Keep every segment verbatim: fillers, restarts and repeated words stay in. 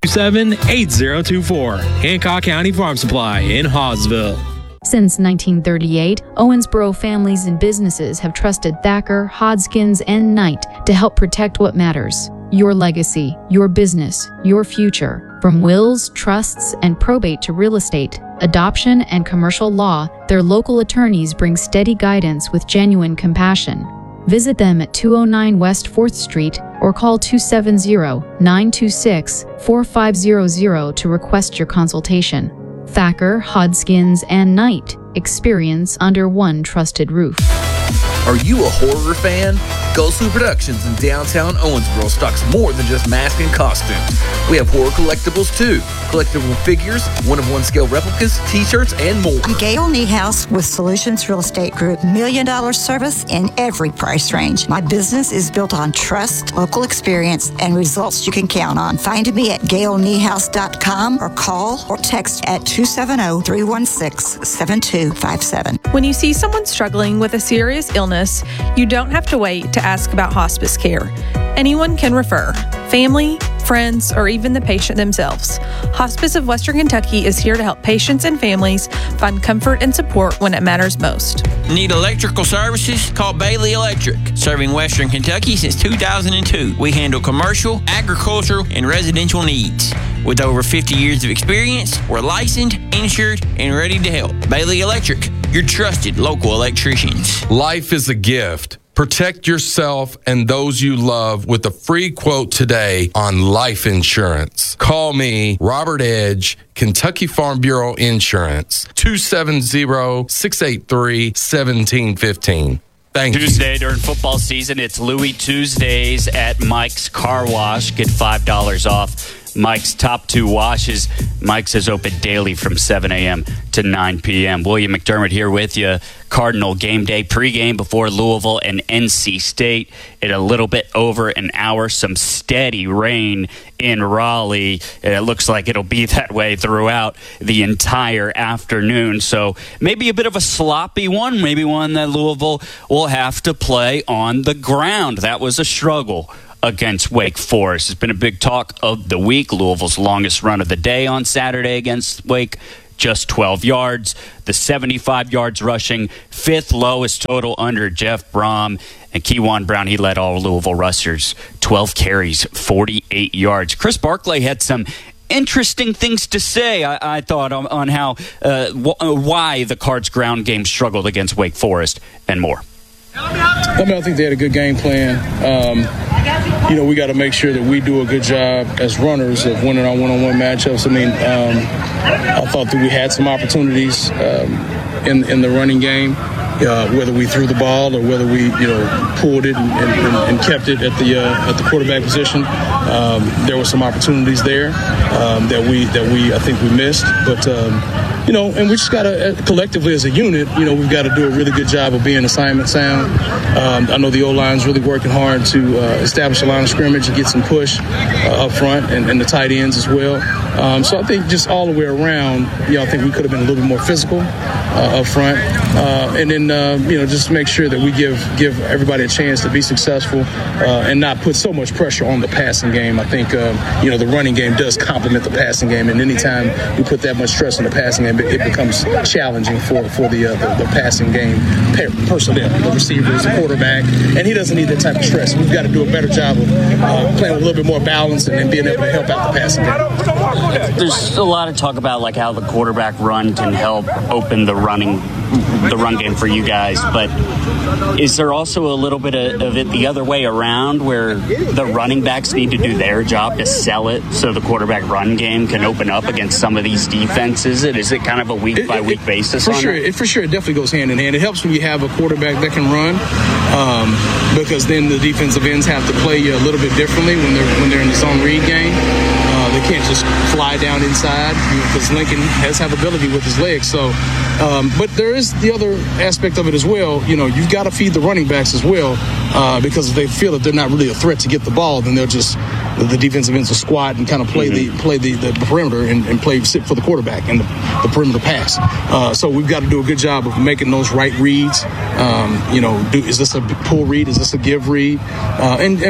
seven eight zero two four. Hancock County Farm Supply in Hawesville. Since nineteen thirty-eight, Owensboro families and businesses have trusted Thacker, Hodgkins, and Knight to help protect what matters: your legacy, your business, your future. From wills, trusts, and probate to real estate, adoption, and commercial law, their local attorneys bring steady guidance with genuine compassion. Visit them at two oh nine West fourth Street or call two seven zero, nine two six, four five zero zero to request your consultation. Thacker, Hodgkins, and Knight. Experience under one trusted roof. Are you a horror fan? Ghostly Productions in downtown Owensboro stocks more than just masks and costumes. We have horror collectibles too. Collectible figures, one-of-one scale replicas, t-shirts, and more. I'm Gail Niehaus with Solutions Real Estate Group. Million dollar service in every price range. My business is built on trust, local experience, and results you can count on. Find me at gail niehaus dot com or call or text at two seven zero, three one six, seven two five seven. When you see someone struggling with a serious illness, you don't have to wait to ask about hospice care. Anyone can refer. Family, friends, or even the patient themselves. Hospice of Western Kentucky is here to help patients and families find comfort and support when it matters most. Need electrical services? Call Bailey Electric. Serving Western Kentucky since two thousand two. We handle commercial, agricultural, and residential needs. With over fifty years of experience, we're licensed, insured, and ready to help. Bailey Electric, your trusted local electricians. Life is a gift. Protect yourself and those you love with a free quote today on life insurance. Call me, Robert Edge, Kentucky Farm Bureau Insurance, two seven zero, six eight three, one seven one five. Thank you. Tuesday during football season, it's Louie Tuesdays at Mike's Car Wash. Get five dollars off Mike's top two washes. Mike's is open daily from seven a.m. to nine p.m. William McDermott here with you. Cardinal game day pregame before Louisville and N C State in a little bit over an hour. Some steady rain in Raleigh. It looks like it'll be that way throughout the entire afternoon. So maybe a bit of a sloppy one, maybe one that Louisville will have to play on the ground. That was a struggle against Wake Forest. It's been a big talk of the week. Louisville's longest run of the day on Saturday against Wake, just twelve yards. The seventy-five yards rushing, fifth lowest total under Jeff Brom. And Kewan Brown, he led all Louisville rushers. twelve carries, forty-eight yards. Chris Barclay had some interesting things to say, I, I thought, on, on how uh, w- why the Cards ground game struggled against Wake Forest and more. I mean, I think they had a good game plan. Um, you know, we got to make sure that we do a good job as runners of winning our one-on-one matchups. I mean, um, I thought that we had some opportunities um, in in the running game, uh, whether we threw the ball or whether we, you know, pulled it and, and, and kept it at the uh, at the quarterback position. Um, there were some opportunities there um, that we that we I think we missed, but. Um, You know, and we just got to, collectively as a unit, you know, we've got to do a really good job of being assignment sound. Um, I know the O-line's really working hard to uh, establish a line of scrimmage and get some push uh, up front, and, and the tight ends as well. Um, so I think just all the way around, you know, I think we could have been a little bit more physical uh, up front. Uh, and then, uh, you know, just make sure that we give give everybody a chance to be successful uh, and not put so much pressure on the passing game. I think, uh, you know, the running game does complement the passing game, and anytime we put that much stress on the passing game, it becomes challenging for, for the, uh, the the passing game personnel, the receivers, the quarterback, and he doesn't need that type of stress. We've got to do a better job of uh, playing with a little bit more balance and, and being able to help out the passing game. There's a lot of talk about like how the quarterback run can help open the running the run game for you guys, but is there also a little bit of, of it the other way around where the running backs need to do their job to sell it so the quarterback run game can open up against some of these defenses? Is it kind of a week by week basis? For on sure, it, for sure, it definitely goes hand in hand. It helps when you have a quarterback that can run, um, because then the defensive ends have to play you a little bit differently when they're when they're in the zone read game. Uh, they can't just fly down inside because Lincoln has have ability with his legs. So, um, but there is the other aspect of it as well. You know, you've got to feed the running backs as well, uh, because if they feel that they're not really a threat to get the ball, then they'll just the defensive ends will squat and kind of play mm-hmm. the play the, the perimeter and, and play sit for the quarterback and the, the perimeter pass. Uh, so we've got to do a good job of making those right reads. Um, you know, do, is this a pull read? Is this a give read? Uh, and and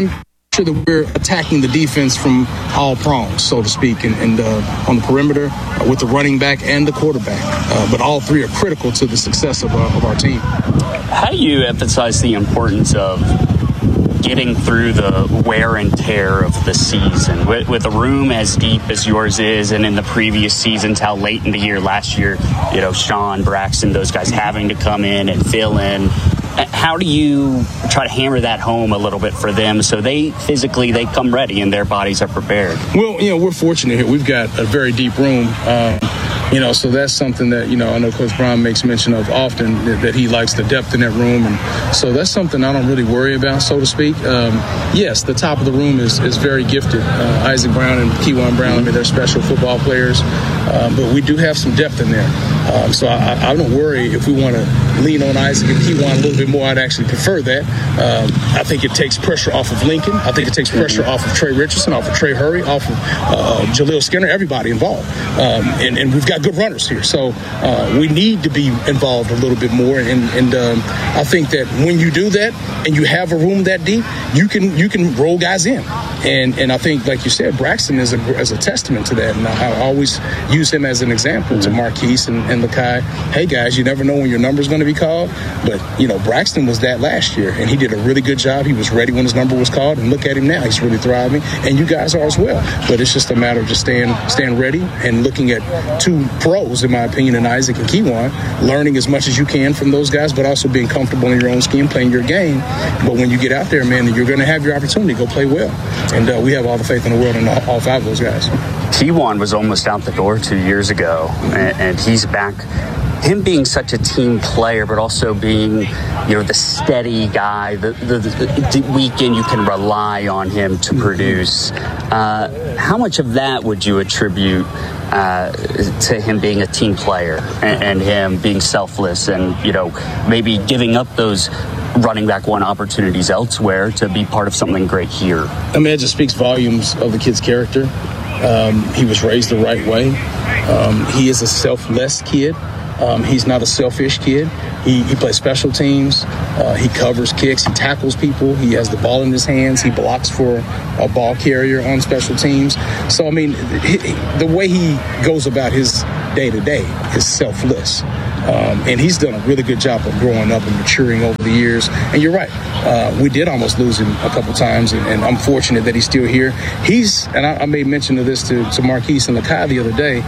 sure that we're attacking the defense from all prongs, so to speak, and, and uh, on the perimeter uh, with the running back and the quarterback. Uh, but all three are critical to the success of, uh, of our team. How do you emphasize the importance of getting through the wear and tear of the season with, with a room as deep as yours is, and in the previous seasons, how late in the year last year, you know, Sean, Braxton, those guys having to come in and fill in? How do you try to hammer that home a little bit for them so they physically they come ready and their bodies are prepared? Well, you know, we're fortunate here. We've got a very deep room. Um, You know, so that's something that, you know, I know Coach Brown makes mention of often, that, that he likes the depth in that room. And so that's something I don't really worry about, so to speak. Um, yes, the top of the room is, is very gifted. Uh, Isaac Brown and Keywan Brown, I mean, they're special football players. Um, but we do have some depth in there. Um, so I, I don't worry if we want to lean on Isaac and Keywan a little bit more. I'd actually prefer that. Um, I think it takes pressure off of Lincoln. I think it takes pressure off of Trey Richardson, off of Trey Hurry, off of uh, Jaleel Skinner, everybody involved. Um, and, and we've got good runners here. So uh, we need to be involved a little bit more. And, and um, I think that when you do that and you have a room that deep, you can you can roll guys in. And and I think, like you said, Braxton is a, is a testament to that. And I, I always use him as an example to Marquise and, and Lakai. Hey, guys, you never know when your number's going to be called. But, you know, Braxton was that last year, and he did a really good job. He was ready when his number was called. And look at him now. He's really thriving. And you guys are as well. But it's just a matter of just staying, staying ready and looking at two pros, in my opinion, in Isaac and Keywan, learning as much as you can from those guys, but also being comfortable in your own scheme, playing your game. But when you get out there, man, you're going to have your opportunity. Go play well. And uh, we have all the faith in the world in all five of those guys. Keywan was almost out the door two years ago, and, and he's back. Him being such a team player, but also being, you know, the steady guy, the, the, the weekend you can rely on him to produce. Uh, how much of that would you attribute uh, to him being a team player and, and him being selfless and, you know, maybe giving up those running back one opportunities elsewhere to be part of something great here? I mean, it just speaks volumes of the kid's character. Um, he was raised the right way. Um, he is a selfless kid. Um, he's not a selfish kid. He, he plays special teams. Uh, he covers kicks. He tackles people. He has the ball in his hands. He blocks for a ball carrier on special teams. So, I mean, he, the way he goes about his day-to-day is selfless. Um, and he's done a really good job of growing up and maturing over the years. And you're right. Uh, we did almost lose him a couple times, and, and I'm fortunate that he's still here. He's, and I, I made mention of this to, to Marquise and Lakai the other day,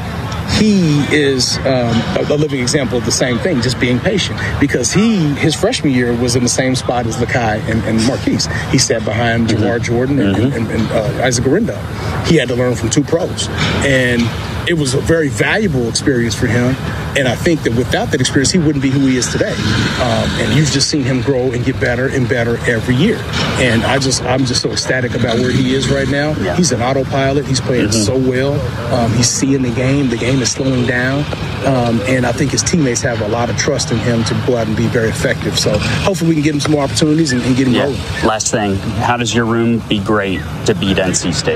he is um, a, a living example of the same thing, just being patient. Because he, his freshman year, was in the same spot as Lakai and, and Marquise. He sat behind mm-hmm. Jamar Jordan and, mm-hmm. and, and, and uh, Isaac Orindo. He had to learn from two pros. And it was a very valuable experience for him. And I think that without that experience, he wouldn't be who he is today. Um, and you've just seen him grow and get better and better every year. And I just, I'm just so ecstatic about where he is right now. Yeah. He's an autopilot. He's playing mm-hmm. so well. Um, he's seeing the game. The game is slowing down. Um, and I think his teammates have a lot of trust in him to go out and be very effective. So hopefully we can get him some more opportunities and, and get him yeah. rolling. Last thing, how does your room be great to beat N C State?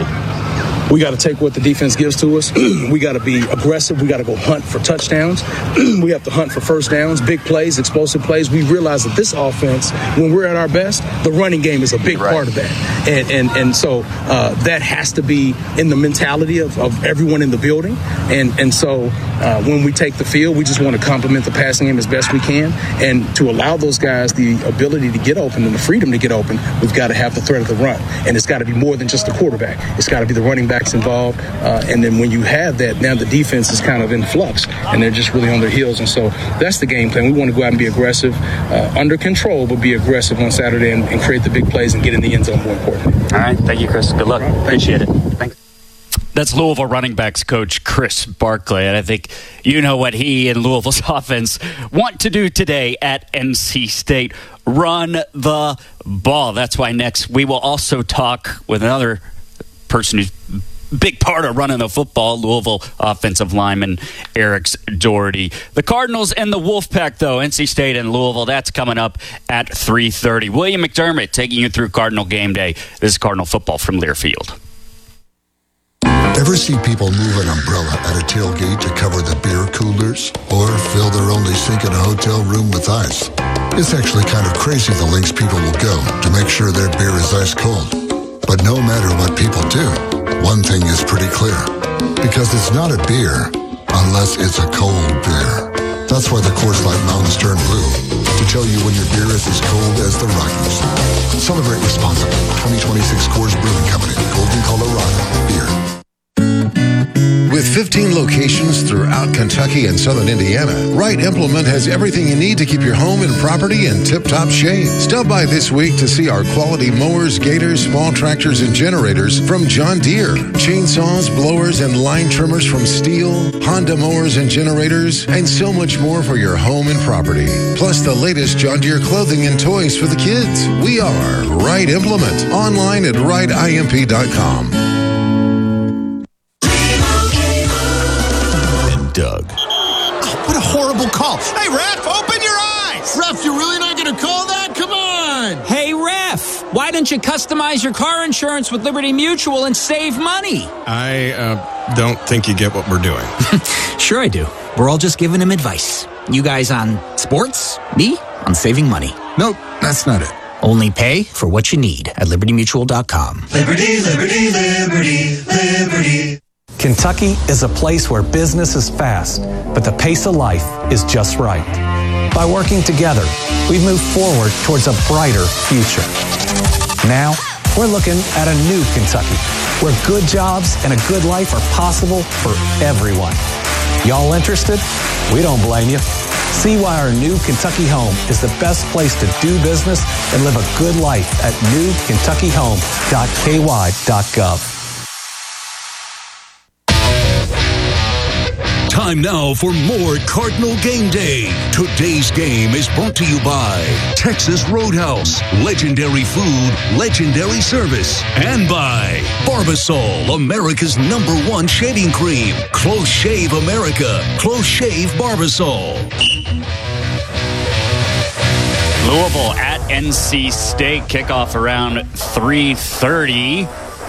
We got to take what the defense gives to us. We got to be aggressive. We got to go hunt for touchdowns. We have to hunt for first downs, big plays, explosive plays. We realize that this offense, when we're at our best, the running game is a big right. part of that. And and and so uh, that has to be in the mentality of, of everyone in the building. And and so uh, when we take the field, we just want to complement the passing game as best we can. And to allow those guys the ability to get open and the freedom to get open, we've got to have the threat of the run. And it's got to be more than just the quarterback. It's got to be the running back involved, uh, and then when you have that, now the defense is kind of in flux, and they're just really on their heels. And so that's the game plan. We want to go out and be aggressive, uh, under control, but be aggressive on Saturday and, and create the big plays and get in the end zone more importantly. All right. Thank you, Chris. Good luck. Right, Appreciate you. it. Thanks. That's Louisville running backs coach Chris Barkley, and I think you know what he and Louisville's offense want to do today at N C State. Run the ball. That's why next we will also talk with another person who's big part of running the football, Louisville offensive lineman Eric Doherty. The Cardinals and the Wolfpack, though, N C State and Louisville, that's coming up at three thirty. William McDermott taking you through Cardinal game day. This is Cardinal football from Learfield. Ever see people move an umbrella at a tailgate to cover the beer coolers? Or fill their only sink in a hotel room with ice? It's actually kind of crazy the lengths people will go to make sure their beer is ice cold. But no matter what people do, one thing is pretty clear. Because it's not a beer unless it's a cold beer. That's why the Coors Light Mountains turn blue, to tell you when your beer is as cold as the Rockies. Celebrate responsibly. twenty twenty-six Coors Brewing Company, Golden, Colorado. Beer. With fifteen locations throughout Kentucky and southern Indiana, Wright Implement has everything you need to keep your home and property in tip-top shape. Stop by this week to see our quality mowers, gators, small tractors, and generators from John Deere, chainsaws, blowers, and line trimmers from Steel, Honda mowers and generators, and so much more for your home and property. Plus the latest John Deere clothing and toys for the kids. We are Wright Implement. Online at wright imp dot com. Doug. Oh, what a horrible call. Hey, ref, open your eyes. Ref, you're really not going to call that? Come on. Hey, ref, why don't you customize your car insurance with Liberty Mutual and save money? I uh, don't think you get what we're doing. Sure I do. We're all just giving him advice. You guys on sports, me on saving money. Nope, that's not it. Only pay for what you need at liberty mutual dot com. Liberty, liberty, liberty, liberty. Kentucky is a place where business is fast, but the pace of life is just right. By working together, we've moved forward towards a brighter future. Now, we're looking at a new Kentucky, where good jobs and a good life are possible for everyone. Y'all interested? We don't blame you. See why our new Kentucky home is the best place to do business and live a good life at new kentucky home dot k y dot gov. Time now for more Cardinal Game Day. Today's game is brought to you by Texas Roadhouse, legendary food, legendary service, and by Barbasol, America's number one shaving cream. Close Shave America. Close Shave Barbasol. Louisville at N C State, kickoff around three thirty.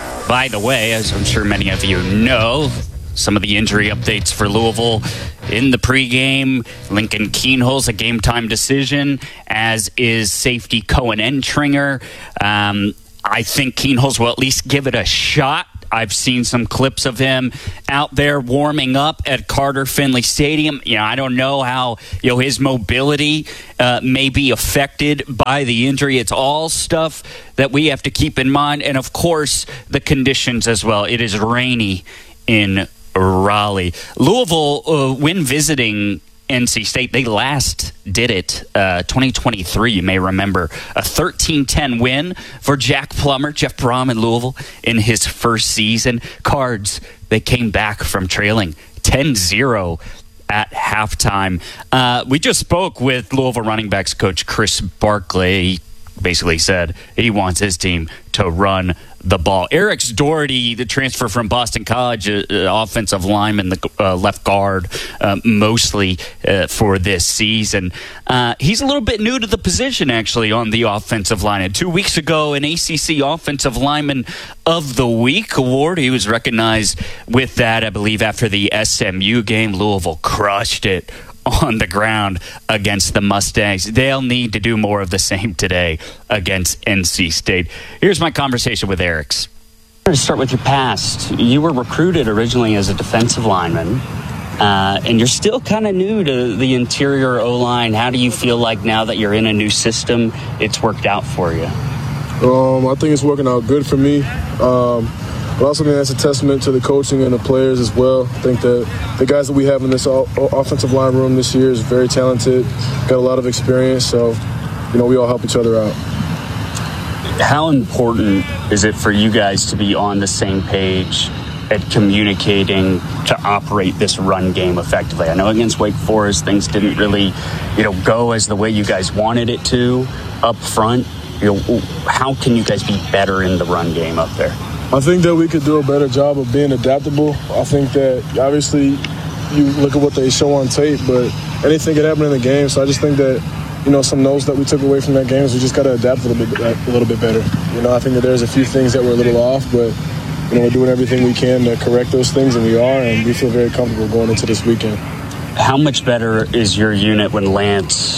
By the way, as I'm sure many of you know, some of the injury updates for Louisville in the pregame. Lincoln Kienholz, a game-time decision, as is safety Cohen Entringer. Um, I think Kienholz will at least give it a shot. I've seen some clips of him out there warming up at Carter Finley Stadium. You know, I don't know how, you know, his mobility uh, may be affected by the injury. It's all stuff that we have to keep in mind. And, of course, the conditions as well. It is rainy in Raleigh. Louisville, uh, when visiting N C State, they last did it uh, twenty twenty-three. You may remember a thirteen ten win for Jack Plummer, Jeff Brom in Louisville in his first season. Cards, they came back from trailing ten zero at halftime. Uh, we just spoke with Louisville running backs coach Chris Barkley. He basically said he wants his team to run the ball. Eric Doherty, the transfer from Boston College, uh, offensive lineman, the uh, left guard, uh, mostly uh, for this season. Uh, he's a little bit new to the position, actually, on the offensive line. And two weeks ago, an A C C Offensive Lineman of the Week award. He was recognized with that, I believe, after the S M U game. Louisville crushed it on the ground against the Mustangs. They'll need to do more of the same today against N C State. Here's my conversation with Eric's. To start with your past, you were recruited originally as a defensive lineman, uh, and you're still kind of new to the interior O-line. How do you feel like now that you're in a new system, it's worked out for you? Um, I think it's working out good for me. Um, But I also think that's a testament to the coaching and the players as well. I think that the guys that we have in this offensive line room this year is very talented, got a lot of experience, so, you know, we all help each other out. How important is it for you guys to be on the same page at communicating to operate this run game effectively? I know against Wake Forest, things didn't really, you know, go as the way you guys wanted it to up front. You know, how can you guys be better in the run game up there? I think that we could do a better job of being adaptable. I think that obviously you look at what they show on tape, but anything can happen in the game. So I just think that, you know, some notes that we took away from that game is we just got to adapt a little bit, a little bit better. You know, I think that there's a few things that were a little off, but, you know, we're doing everything we can to correct those things, and we are, and we feel very comfortable going into this weekend. How much better is your unit when Lance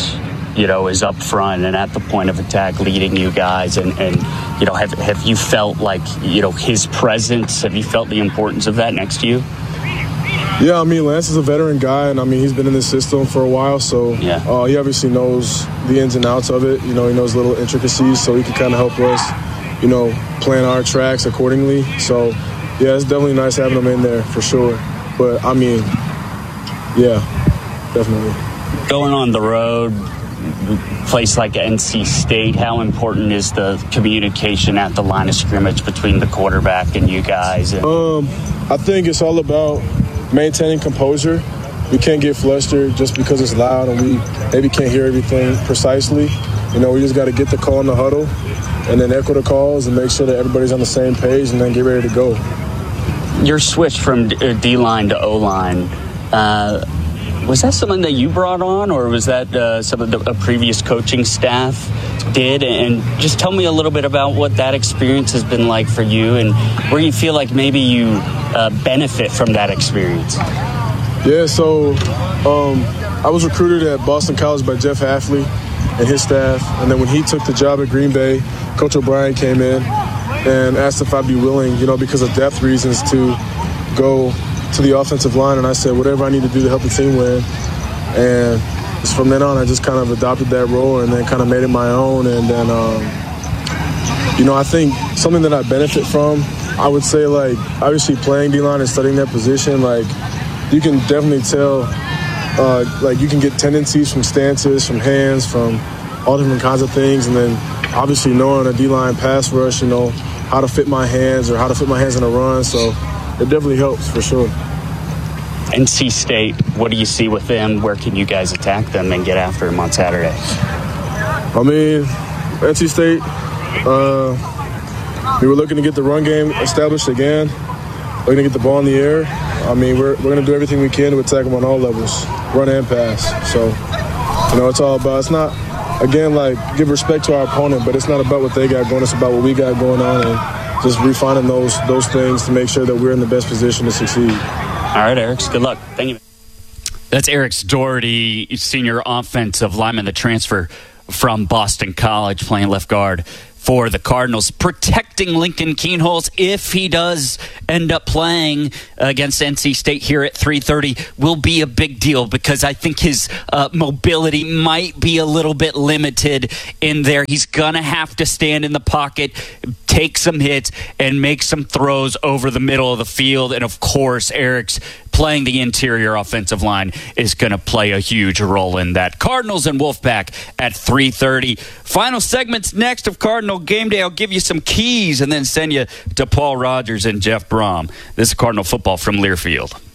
you know, is up front and at the point of attack leading you guys. And, and you know, have, have you felt like, you know, his presence, have you felt the importance of that next to you? Yeah, I mean, Lance is a veteran guy, and I mean, he's been in this system for a while, so yeah. uh, he obviously knows the ins and outs of it. You know, he knows little intricacies, so he can kind of help us, you know, plan our tracks accordingly. So, yeah, it's definitely nice having him in there for sure. But, I mean, yeah, definitely. Going on the road, place like N C State, how important is the communication at the line of scrimmage between the quarterback and you guys? Um, I think it's all about maintaining composure. We can't get flustered just because it's loud and we maybe can't hear everything precisely. You know, we just got to get the call in the huddle and then echo the calls and make sure that everybody's on the same page and then get ready to go. Your switch from D-line to O-line, uh, was that something that you brought on, or was that uh, something that a previous coaching staff did? And just tell me a little bit about what that experience has been like for you and where you feel like maybe you uh, benefit from that experience. Yeah, so um, I was recruited at Boston College by Jeff Hafley and his staff. And then when he took the job at Green Bay, Coach O'Brien came in and asked if I'd be willing, you know, because of depth reasons, to go to the offensive line. And I said, whatever I need to do to help the team win. And from then on, I just kind of adopted that role and then kind of made it my own. And then, um, you know, I think something that I benefit from, I would say, like, obviously playing D-line and studying that position, like, you can definitely tell, uh, like, you can get tendencies from stances, from hands, from all different kinds of things. And then obviously knowing a D-line pass rush, you know, how to fit my hands or how to fit my hands in a run. So it definitely helps for sure. N C State, what do you see with them? Where can you guys attack them and get after them on Saturday? I mean, N C State, uh, we were looking to get the run game established again. We're going to get the ball in the air. I mean, we're, we're going to do everything we can to attack them on all levels, run and pass. So, you know, it's all about, it's not, again, like, give respect to our opponent, but it's not about what they got going. It's about what we got going on and just refining those those things to make sure that we're in the best position to succeed. All right, Eric. Good luck. Thank you. That's Eric Doherty, senior offensive lineman, the transfer from Boston College, playing left guard for the Cardinals, protecting Lincoln Kienholz if he does end up playing against N C State here at three thirty will be a big deal, because I think his uh, mobility might be a little bit limited in there. He's going to have to stand in the pocket, take some hits, and make some throws over the middle of the field. And, of course, Eric's playing the interior offensive line is going to play a huge role in that. Cardinals and Wolfpack at three thirty. Final segments next of Cardinal Game Day. I'll give you some keys and then send you to Paul Rogers and Jeff Brom. This is Cardinal football from Learfield.